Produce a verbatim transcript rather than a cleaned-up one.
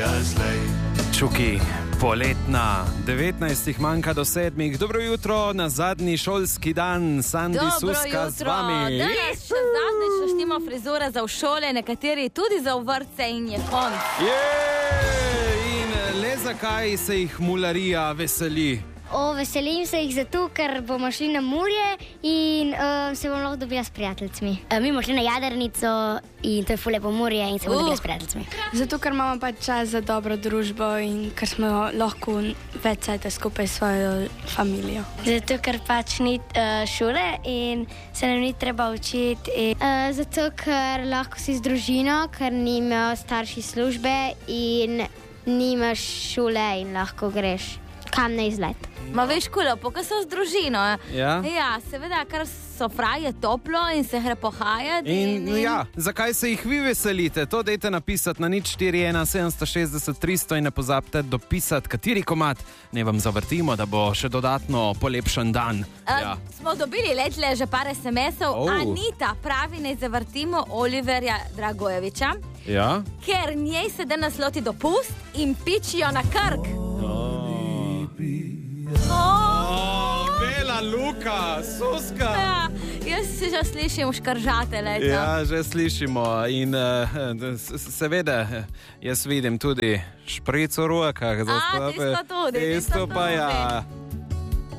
Čuki, poletna, devetnajstih manjka do sedmih. Dobro jutro na zadnji šolski dan, Sandi Suska z vami. Danes še zadnjič naštimo frizure za v šole, nekateri tudi za v vrtce in je konc. Jej! In le zakaj se jih mularija veseli? O, veselim se jih zato, ker bomo šli na morje in uh, se bomo lahko dobila s prijateljicami. Uh, mi bomo šli na Jadrnico in to je ful lepo morje in se bomo uh. dobila s prijateljicami. Zato, ker imamo pa čas za dobro družbo in ker smo lahko več cajta skupaj s svojo familijo. Zato, ker pač ni uh, šole in se nam ni treba učiti. In... Uh, zato, ker lahko si z družino, ker nimajo starši službe in nimaš šole in lahko greš kam na izlet. Ma veš, ko lepo, ko so z družino. Ja? Ja, seveda, ker so fraje toplo in se gre pohajati. In, in ja, zakaj se jih vi veselite? To dejte napisati na nič štiri ena sedem šest šest tri sto in ne pozabite dopisati, kateri komad ne vam zavrtimo, da bo še dodatno polepšen dan. A, Ja. Smo dobili letle že par es em esov. Oh. Anita pravi, ne zavrtimo Oliverja Dragojeviča, Ja? ker njej se danes loti dopust in pičijo na Krk. Oh, Bela Luka, Suska. Ja, jaz si že slišim škržatele. Ja, že slišimo. In uh, seveda, jaz vidim tudi špric v rokah. A, tisto tudi, tisto Tisto pa tudi. ja.